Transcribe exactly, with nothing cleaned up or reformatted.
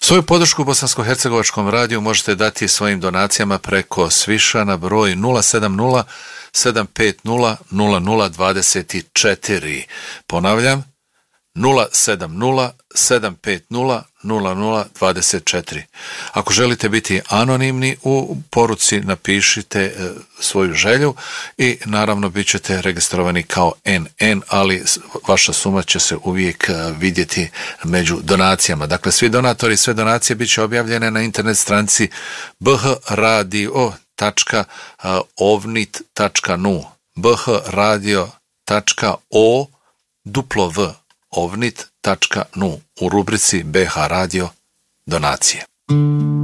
Svoju podršku Bosansko-hercegovačkom radiju možete dati svojim donacijama preko Sviša na broj nula sedam nula sedam pet nula nula nula dvadeset četiri. Ponavljam, nula sedam nula sedam pet nula nula nula dvadeset četiri. Ako želite biti anonimni, u poruci napišite e, svoju želju i naravno bit ćete registrovani kao en en, ali vaša suma će se uvijek vidjeti među donacijama. Dakle, svi donatori, sve donacije bit će objavljene na internet stranici b h radio tačka ovnit tačka nu b h radio tačka o w ovnit tačka nu u rubrici B H Radio donacije.